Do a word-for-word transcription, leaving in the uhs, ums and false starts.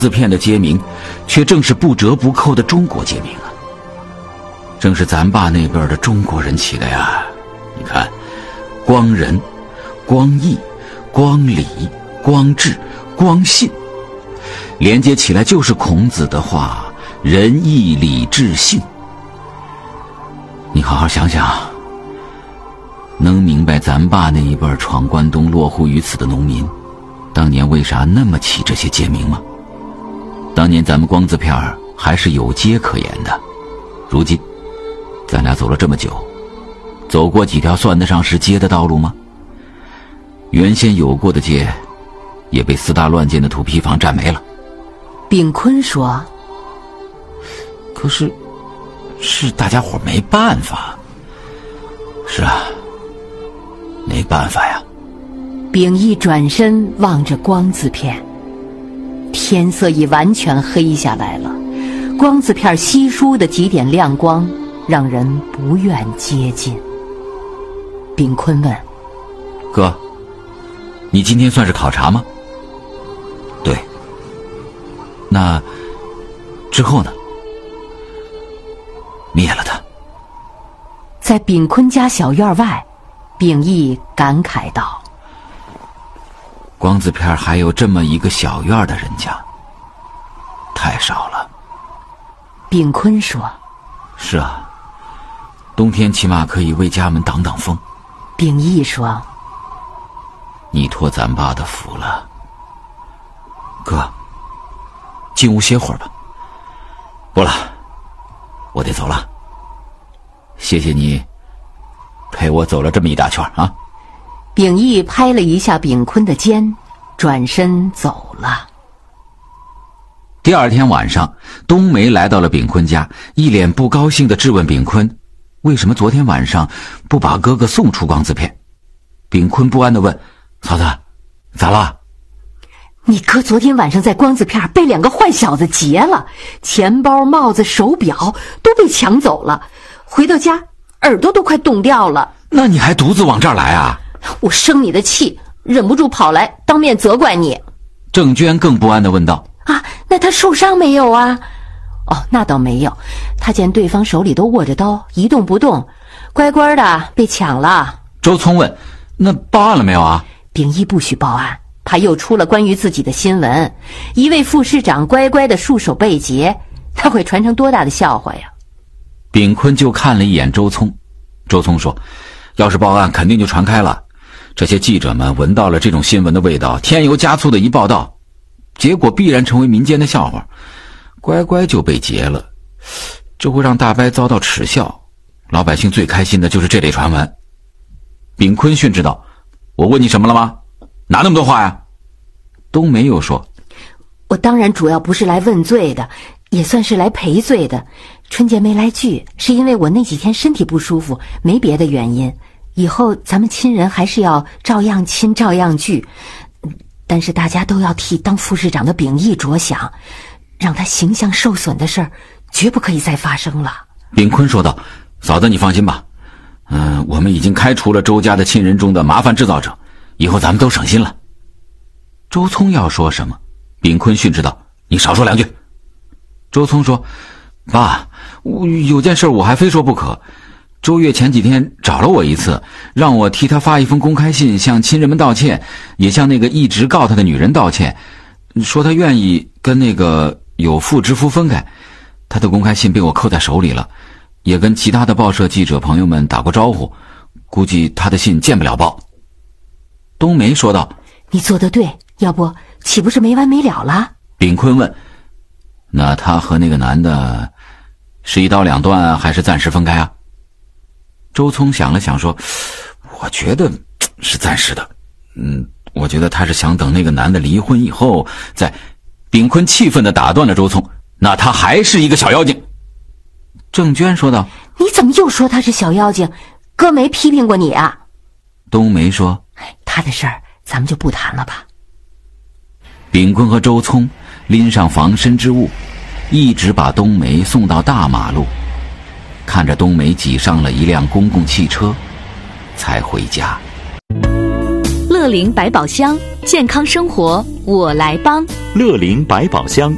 字片的街名，却正是不折不扣的中国街名啊！正是咱爸那辈儿的中国人起的呀。你看，光仁、光义、光礼、光智、光信，连接起来就是孔子的话：仁义礼智信。你好好想想，能明白咱爸那一辈闯关东落户于此的农民当年为啥那么起这些街名吗？当年咱们光字片还是有街可言的，如今咱俩走了这么久，走过几条算得上是街的道路吗？原先有过的街也被四大乱建的土坯房占没了。 秉坤说， 可是是大家伙没办法。是啊，没办法呀。 秉义转身望着光字片，天色已完全黑下来了，光字片稀疏的几点亮光让人不愿接近。秉坤问， 哥，你今天算是考察吗？对。那之后呢？灭了他。 在秉坤家小院外，秉义感慨道， 光字片还有这么一个小院的人家，太少了。 秉坤说， 是啊，冬天起码可以为家门挡挡风。 秉义说， 你托咱爸的福了。哥，进屋歇会儿吧。不了，我得走了。谢谢你陪我走了这么一大圈啊。 秉义拍了一下秉坤的肩，转身走了。 第二天晚上，冬梅来到了秉坤家，一脸不高兴地质问秉坤，为什么昨天晚上不把哥哥送出光字片？秉坤不安地问，嫂子，咋了？ 你哥昨天晚上在光字片被两个坏小子劫了，钱包、帽子、手表都被抢走了，回到家耳朵都快冻掉了。 那你还独自往这儿来啊？ 我生你的气，忍不住跑来当面责怪你。 郑娟更不安地问道， 啊，那他受伤没有啊？哦，那倒没有，他见对方手里都握着刀，一动不动，乖乖的被抢了。 周聪问，那报案了没有啊？ 秉义不许报案，怕又出了关于自己的新闻，一位副市长乖乖的束手被劫，他会传成多大的笑话呀？ 秉坤就看了一眼周聪，周聪说，要是报案肯定就传开了，这些记者们闻到了这种新闻的味道，添油加醋的一报道，结果必然成为民间的笑话，乖乖就被劫了，这会让大伯遭到耻笑，老百姓最开心的就是这类传闻。秉坤训斥道，我问你什么了吗？哪那么多话呀？冬梅又说， 我当然主要不是来问罪的，也算是来赔罪的。春节没来聚，是因为我那几天身体不舒服，没别的原因。以后咱们亲人还是要照样亲照样聚，但是大家都要替当副市长的秉义着想，让他形象受损的事儿绝不可以再发生了。 秉坤说道，嫂子你放心吧，嗯、呃，我们已经开除了周家的亲人中的麻烦制造者，以后咱们都省心了。周聪要说什么，秉坤训斥道，你少说两句。周聪说，爸，我有件事我还非说不可。周月前几天找了我一次，让我替他发一封公开信，向亲人们道歉，也向那个一直告他的女人道歉，说他愿意跟那个有妇之夫分开。他的公开信被我扣在手里了，也跟其他的报社记者朋友们打过招呼，估计他的信见不了报。冬梅说道， 你做得对，要不岂不是没完没了了？ 秉坤问，那他和那个男的是一刀两断还是暂时分开啊？周聪想了想说，我觉得是暂时的，嗯，我觉得他是想等那个男的离婚以后再。秉坤气愤地打断了周聪，那他还是一个小妖精。郑娟说道， 你怎么又说他是小妖精？哥没批评过你啊？ 冬梅说， 他的事儿咱们就不谈了吧。 秉坤和周聪拎上防身之物，一直把冬梅送到大马路，看着冬梅挤上了一辆公共汽车才回家。 乐龄百宝箱，健康生活我来帮。 乐龄百宝箱，